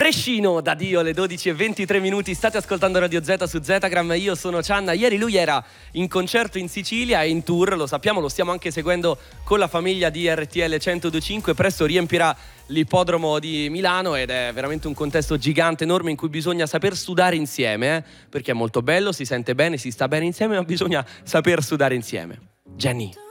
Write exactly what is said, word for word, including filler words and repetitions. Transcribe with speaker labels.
Speaker 1: Brescino da Dio, le dodici e ventitré minuti, state ascoltando Radio Z su Zetagram, io sono Cianna. Ieri lui era in concerto in Sicilia e in tour, lo sappiamo, lo stiamo anche seguendo con la famiglia di R T L centodue e cinque, presto riempirà l'ippodromo di Milano ed è veramente un contesto gigante, enorme, in cui bisogna saper sudare insieme, eh? Perché è molto bello, si sente bene, si sta bene insieme, ma bisogna saper sudare insieme. Jenny.